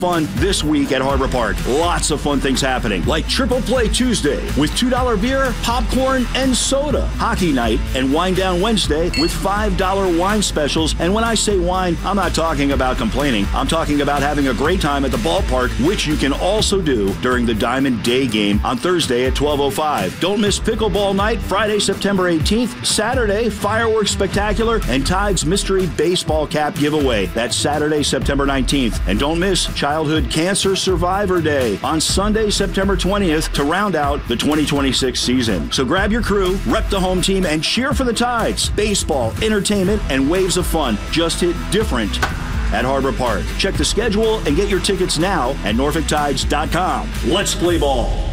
Fun this week at Harbor Park. Lots of fun things happening, like Triple Play Tuesday with $2 beer, popcorn, and soda. Hockey night and Wine Down Wednesday with $5 wine specials. And when I say wine, I'm not talking about complaining. I'm talking about having a great time at the ballpark, which you can also do during the Diamond Day game on Thursday at 12:05. Don't miss Pickleball Night Friday, September 18th. Saturday, Fireworks Spectacular and Tide's Mystery Baseball Cap Giveaway. That's Saturday, September 19th. And don't miss Childhood Cancer Survivor Day on Sunday, September 20th to round out the 2026 season. So grab your crew, rep the home team, and cheer for the Tides. Baseball, entertainment, and waves of fun just hit different at Harbor Park. Check the schedule and get your tickets now at NorfolkTides.com. Let's play ball.